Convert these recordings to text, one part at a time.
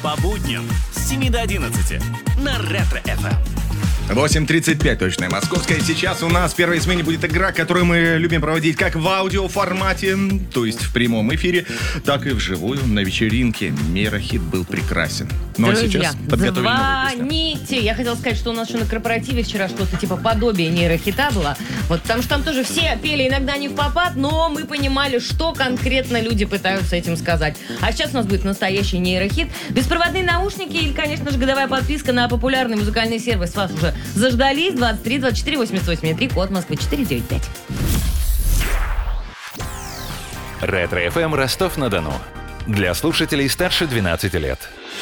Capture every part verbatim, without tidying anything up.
По будням с семи до одиннадцати на Ретро-эф эм. восемь тридцать пять точное московское. Сейчас у нас в первой смене будет игра, которую мы любим проводить как в аудиоформате, то есть в прямом эфире, так и вживую на вечеринке. Мейрохит был прекрасен. Ну а Друзья, сейчас подготовили новую песню. звоните. Я хотела сказать, что у нас еще на корпоративе вчера что-то типа подобие нейрохита было. Вот, потому что там тоже все пели иногда не в попад, но мы понимали, что конкретно люди пытаются этим сказать. А сейчас у нас будет настоящий нейрохит. Беспроводные наушники и, конечно же, годовая подписка на популярный музыкальный сервис вас уже заждались. Двадцать три двадцать четыре восемьдесят восемь три, код Москвы четыре девять пять. Ретро-эф эм Ростов-на-Дону. Для слушателей старше двенадцати лет.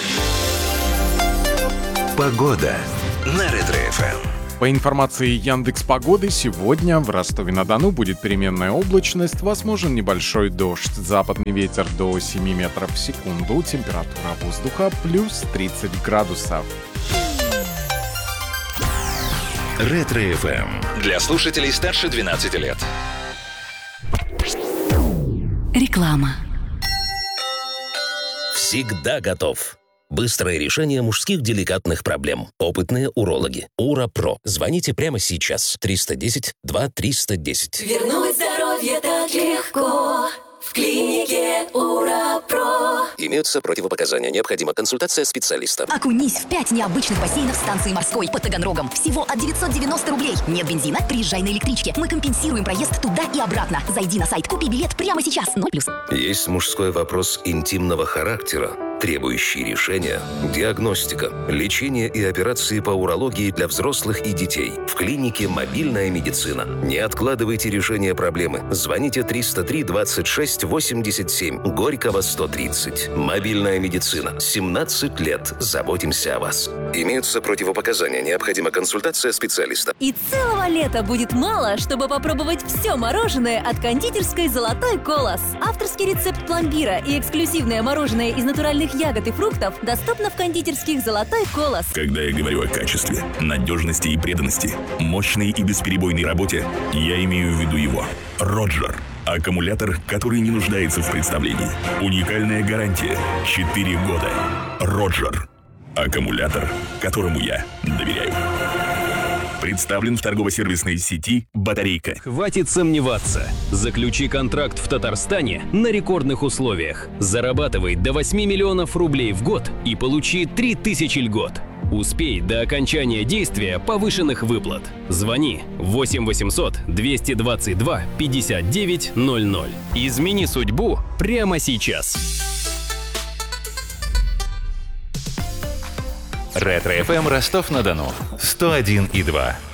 Погода на Ретро-эф эм. По информации Яндекс.Погоды, сегодня в Ростове-на-Дону будет переменная облачность, возможен небольшой дождь. Западный ветер до семи метров в секунду, температура воздуха плюс тридцать градусов. Ретро-эф эм. Для слушателей старше двенадцати лет. Реклама. Всегда готов. Быстрое решение мужских деликатных проблем. Опытные урологи. Ура-Про. Звоните прямо сейчас. триста десять два триста десять. Вернуть здоровье так легко. В клинике Ура-Про. Имеются противопоказания. Необходима консультация специалиста. Окунись в пять необычных бассейнов станции морской под Таганрогом. Всего от девятьсот девяносто рублей. Нет бензина? Приезжай на электричке. Мы компенсируем проезд туда и обратно. Зайди на сайт, купи билет прямо сейчас. ноль плюс. Есть мужской вопрос интимного характера, требующий решения, диагностика, лечение и операции по урологии для взрослых и детей. В клинике «Мобильная медицина». Не откладывайте решение проблемы. Звоните триста три двадцать шесть восемьдесят семь, Горького сто тридцать. «Мобильная медицина». семнадцать лет. Заботимся о вас. Имеются противопоказания. Необходима консультация специалиста. И целого лета будет мало, чтобы попробовать все мороженое от кондитерской «Золотой колос». Авторский рецепт пломбира и эксклюзивное мороженое из натуральных ягод и фруктов доступно в кондитерских «Золотой колос». Когда я говорю о качестве, надежности и преданности, мощной и бесперебойной работе, я имею в виду его. Роджер. Аккумулятор, который не нуждается в представлении. Уникальная гарантия. четыре года. Роджер. Аккумулятор, которому я доверяю. Представлен в торгово-сервисной сети «Батарейка». Хватит сомневаться. Заключи контракт в Татарстане на рекордных условиях. Зарабатывай до восьми миллионов рублей в год и получи три тысячи льгот. Успей до окончания действия повышенных выплат. Звони восемь восемьсот двести двадцать два пятьдесят девять ноль ноль. Измени судьбу прямо сейчас. Ретро-эф эм Ростов-на-Дону. сто один и два.